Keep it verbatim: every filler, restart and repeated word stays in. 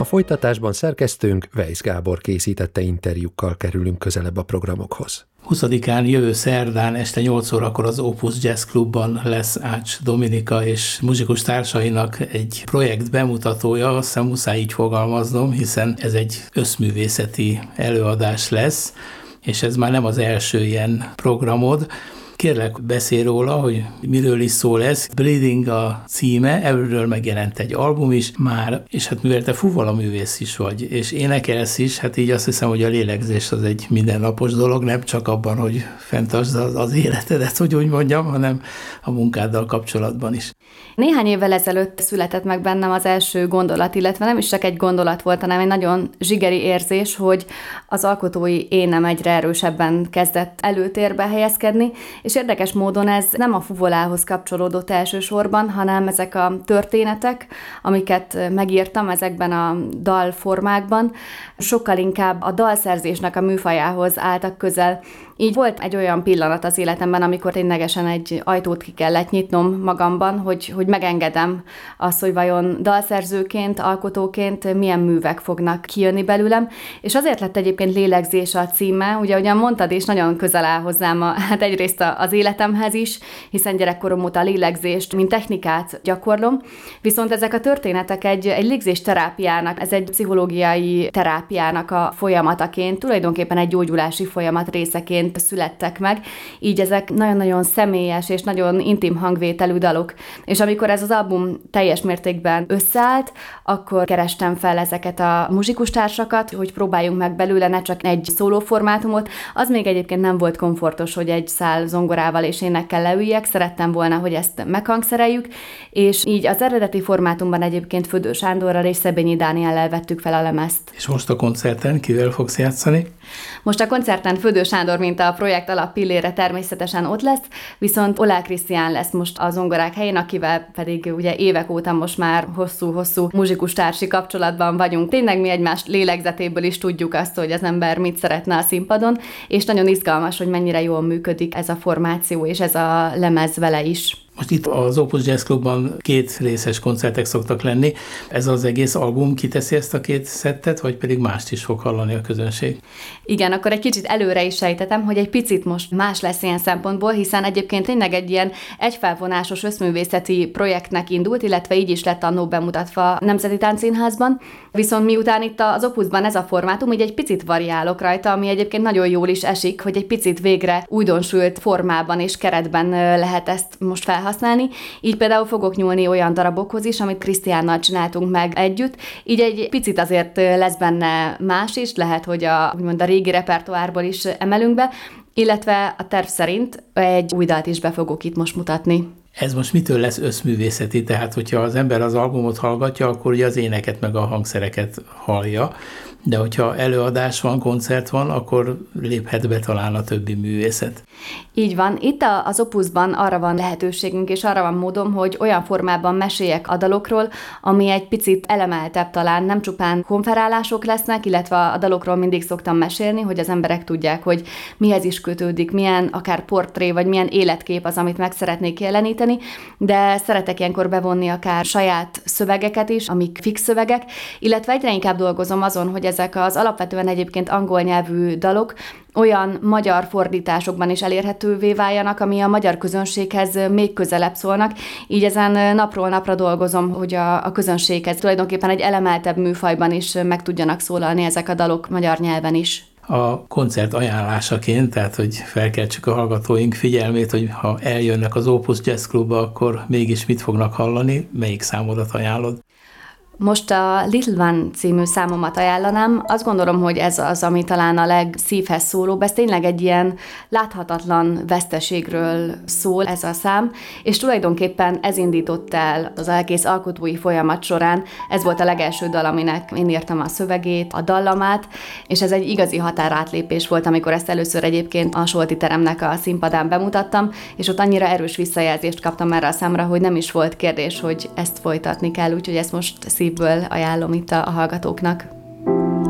A folytatásban szerkesztőnk Weisz Gábor készítette interjúkkal kerülünk közelebb a programokhoz. huszadikán jövő szerdán este nyolc órakor az Opus Jazz Klubban lesz Ács Dominika és muzsikus társainak egy projekt bemutatója, azt hiszem muszáj így fogalmaznom, hiszen ez egy összművészeti előadás lesz, és ez már nem az első ilyen programod. Kérlek, beszélj róla, hogy miről is szól ez. Bleeding a címe, erről megjelent egy album is már, és hát mivel te fuvalaművész is vagy, és énekelsz is, hát így azt hiszem, hogy a lélegzés az egy mindennapos dolog, nem csak abban, hogy fenntartsd az, az életedet, hogy úgy mondjam, hanem a munkáddal kapcsolatban is. Néhány évvel ezelőtt született meg bennem az első gondolat, illetve nem is csak egy gondolat volt, hanem egy nagyon zsigeri érzés, hogy az alkotói énem egyre erősebben kezdett előtérbe helyezkedni, és érdekes módon ez nem a fuvolához kapcsolódott elsősorban, hanem ezek a történetek, amiket megírtam ezekben a dalformákban, sokkal inkább a dalszerzésnek a műfajához álltak közel. Így volt egy olyan pillanat az életemben, amikor ténylegesen egy ajtót ki kellett nyitnom magamban, hogy, hogy megengedem azt, hogy vajon dalszerzőként, alkotóként milyen művek fognak kijönni belőlem, és azért lett egyébként Lélegzés a címe, ugye ahogyan mondtad, és nagyon közel áll hozzám a, hát egyrészt az életemhez is, hiszen gyerekkorom óta a lélegzést, mint technikát gyakorlom, viszont ezek a történetek egy, egy légzésterápiának, ez egy pszichológiai terápiának a folyamataként, tulajdonképpen egy gyógyulási folyamat részeként születtek meg, így ezek nagyon-nagyon személyes és nagyon intim hangvételű dalok. És amikor ez az album teljes mértékben összeállt, akkor kerestem fel ezeket a muzsikustársakat, hogy próbáljunk meg belőle ne csak egy szólóformátumot. Az még egyébként nem volt komfortos, hogy egy szál zongorával és énekkel leüljek, szerettem volna, hogy ezt meghangszereljük, és így az eredeti formátumban egyébként Födő Sándorral és Szebényi Dániellel vettük fel a lemezt. És most a koncerten kivel fogsz játszani? Most a koncerten Födő Sándor, mint a projekt alappillére természetesen ott lesz, viszont Olá Krisztián lesz most a zongorák helyén, akivel pedig ugye évek óta most már hosszú-hosszú muzsikustársi kapcsolatban vagyunk. Tényleg mi egymás lélegzetéből is tudjuk azt, hogy az ember mit szeretne a színpadon, és nagyon izgalmas, hogy mennyire jól működik ez a formáció és ez a lemez vele is. Most itt az Opus Jazz Klubban két részes koncertek szoktak lenni. Ez az egész album kiteszi ezt a két szettet, vagy pedig mást is fog hallani a közönség? Igen, akkor egy kicsit előre is sejtetem, hogy egy picit most más lesz ilyen szempontból, hiszen egyébként tényleg egy ilyen egyfelvonásos összművészeti projektnek indult, illetve így is lett annó bemutatva a Nemzeti Táncszínházban. Viszont miután itt az Opusban ez a formátum, így egy picit variálok rajta, ami egyébként nagyon jól is esik, hogy egy picit végre újdonsült formában és keretben lehet ezt most fel használni. Így például fogok nyúlni olyan darabokhoz is, amit Krisztiánnal csináltunk meg együtt. Így egy picit azért lesz benne más is, lehet, hogy a, úgymond a régi repertoárból is emelünk be, illetve a terv szerint egy új dalt is be fogok itt most mutatni. Ez most mitől lesz összművészeti? Tehát, hogyha az ember az albumot hallgatja, akkor ugye az éneket meg a hangszereket hallja, de hogyha előadás van, koncert van, akkor léphet be talán a többi művészet. Így van. Itt az Opusban arra van lehetőségünk, és arra van módom, hogy olyan formában meséljek a dalokról, ami egy picit elemeltebb talán, nem csupán konferálások lesznek, illetve a dalokról mindig szoktam mesélni, hogy az emberek tudják, hogy mihez is kötődik, milyen akár portré, vagy milyen életkép az, amit meg szeretnék jeleníteni, de szeretek ilyenkor bevonni akár saját szövegeket is, amik fix szövegek, illetve egyre inkább dolgozom azon, hogy ezek az alapvetően egyébként angol nyelvű dalok olyan magyar fordításokban is elérhetővé váljanak, ami a magyar közönséghez még közelebb szólnak. Így ezen napról napra dolgozom, hogy a, a közönséghez tulajdonképpen egy elemeltebb műfajban is meg tudjanak szólalni ezek a dalok magyar nyelven is. A koncert ajánlásaként, tehát hogy felkeltsük a hallgatóink figyelmét, hogy ha eljönnek az Opus Jazz Klubba, akkor mégis mit fognak hallani, melyik számodat ajánlod? Most a Little One című számomat ajánlanám. Azt gondolom, hogy ez az, ami talán a legszívhez szólóbb. Ez tényleg egy ilyen láthatatlan veszteségről szól ez a szám, és tulajdonképpen ez indított el az egész alkotói folyamat során. Ez volt a legelső dal, aminek én írtam a szövegét, a dallamát, és ez egy igazi határátlépés volt, amikor ezt először egyébként a Solti teremnek a színpadán bemutattam, és ott annyira erős visszajelzést kaptam erre a számra, hogy nem is volt kérdés, hogy ezt folytatni kell, úgyhogy ezt most szívből ajánlom itt a hallgatóknak.